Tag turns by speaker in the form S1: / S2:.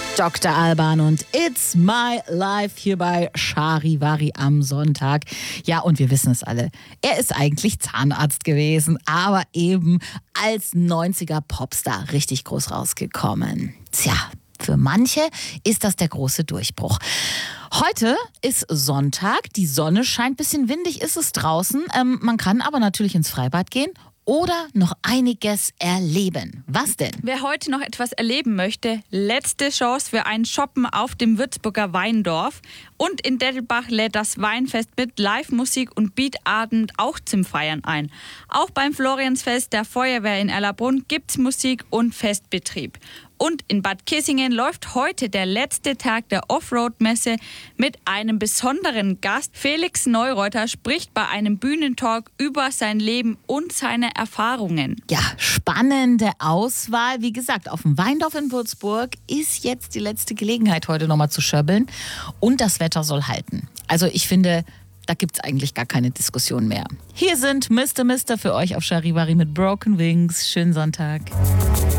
S1: Dr. Alban und It's My Life hier bei Charivari am Sonntag. Ja, und wir wissen es alle. Er ist eigentlich Zahnarzt gewesen, aber eben als 90er Popstar richtig groß rausgekommen. Tja, für manche ist das der große Durchbruch. Heute ist Sonntag, die Sonne scheint, bisschen windig ist es draußen. Man kann aber natürlich ins Freibad gehen oder noch einiges erleben. Was denn?
S2: Wer heute noch etwas erleben möchte, letzte Chance für ein Shoppen auf dem Würzburger Weindorf. Und in Dettelbach lädt das Weinfest mit Live-Musik und Beatabend auch zum Feiern ein. Auch beim Floriansfest der Feuerwehr in Erlabrunn gibt's Musik und Festbetrieb. Und in Bad Kissingen läuft heute der letzte Tag der Offroad-Messe mit einem besonderen Gast. Felix Neureuter spricht bei einem Bühnentalk über sein Leben und seine Erfahrungen.
S1: Ja, spannende Auswahl. Wie gesagt, auf dem Weindorf in Würzburg ist jetzt die letzte Gelegenheit, heute nochmal zu schöbbeln. Und das Wetter soll halten. Also ich finde, da gibt es eigentlich gar keine Diskussion mehr. Hier sind Mr. für euch auf Charivari mit Broken Wings. Schönen Sonntag.